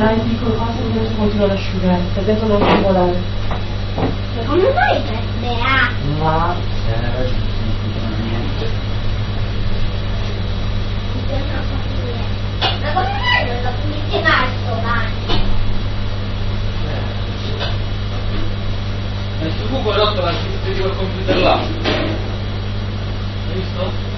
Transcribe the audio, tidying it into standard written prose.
Dai, piccolo, basta che non si continua ad asciugare, che adesso non si può dare. Ma come fai per bea? Ma niente. Ma come mai non lo pulite mai sto bagno? Nel tuo buco rotto la scritta di quel computer là. Hai visto?